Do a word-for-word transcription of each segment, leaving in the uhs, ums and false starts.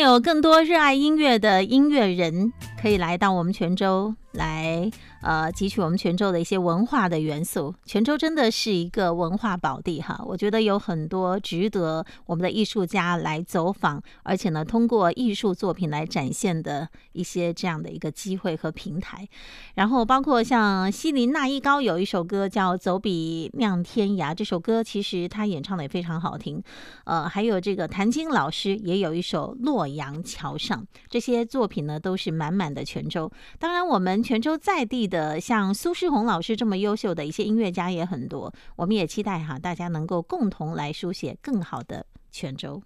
有更多热爱音乐的音乐人可以来到我们泉州来呃，汲取我们泉州的一些文化的元素。泉州真的是一个文化宝地哈，我觉得有很多值得我们的艺术家来走访，而且呢，通过艺术作品来展现的一些这样的一个机会和平台。然后包括像西林那一高有一首歌叫《走笔酿天涯》，这首歌其实他演唱的也非常好听。呃，还有这个谭晶老师也有一首《洛阳桥上》，这些作品呢都是满满的泉州。当然，我们泉州在地的像苏世宏老师这么优秀的一些音乐家也很多，我们也期待哈大家能够共同来书写更好的泉州。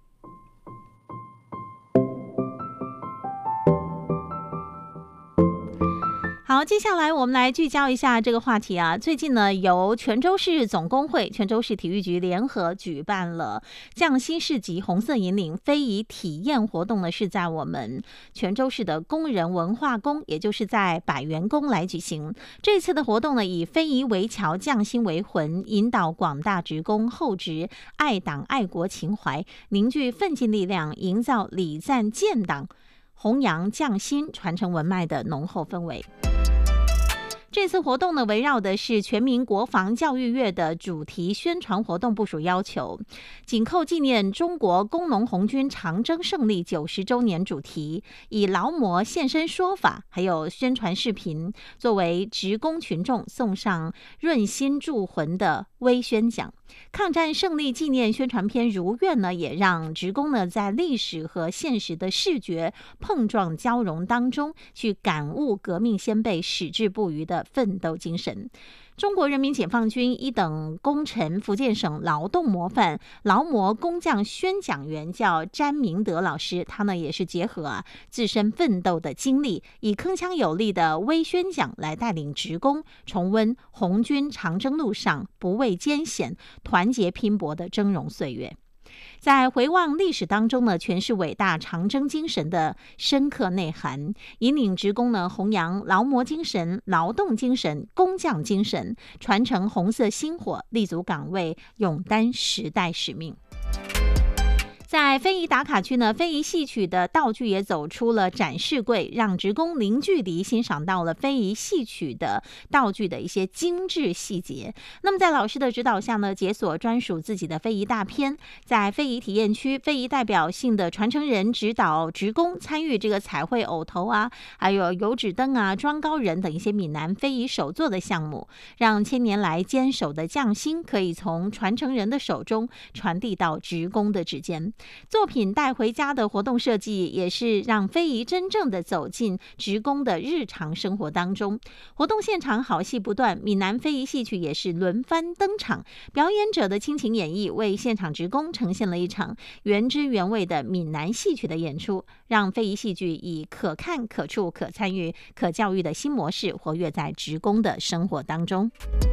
好，接下来我们来聚焦一下这个话题啊。最近呢，由泉州市总工会、泉州市体育局联合举办了匠心市集红色引领非遗体验活动呢，是在我们泉州市的工人文化宫，也就是在百元宫来举行。这次的活动呢，以非遗为桥，匠心为魂，引导广大职工厚植爱党爱国情怀，凝聚奋进力量，营造礼赞建党、弘扬匠心、传承文脉的浓厚氛围。这次活动呢，围绕的是全民国防教育月的主题宣传活动部署要求，紧扣纪念中国工农红军长征胜利九十周年主题，以劳模现身说法，还有宣传视频，作为职工群众送上润心助魂的微宣讲。抗战胜利纪念宣传片如愿呢，也让职工呢在历史和现实的视觉碰撞交融当中，去感悟革命先辈矢志不渝的奋斗精神。中国人民解放军一等功臣、福建省劳动模范劳模工匠宣讲员叫詹明德老师，他呢也是结合啊自身奋斗的经历，以铿锵有力的微宣讲来带领职工重温红军长征路上不畏艰险、团结拼搏的峥嵘岁月。在回望历史当中呢，诠释伟大长征精神的深刻内涵，引领职工呢弘扬劳模精神、劳动精神、工匠精神，传承红色薪火，立足岗位，勇担时代使命。在非遗打卡区呢，非遗戏曲的道具也走出了展示柜，让职工零距离欣赏到了非遗戏曲的道具的一些精致细节。那么在老师的指导下呢，解锁专属自己的非遗大片，在非遗体验区，非遗代表性的传承人指导职工参与这个彩绘偶头啊，还有油纸灯啊、装高人等一些闽南非遗手作的项目，让千年来坚守的匠心可以从传承人的手中传递到职工的指尖。作品带回家的活动设计也是让非遗真正的走进职工的日常生活当中。活动现场好戏不断，闽南非遗戏曲也是轮番登场，表演者的倾情演绎为现场职工呈现了一场原汁原味的闽南戏曲的演出，让非遗戏剧以可看、可触、可参与、可教育的新模式活跃在职工的生活当中。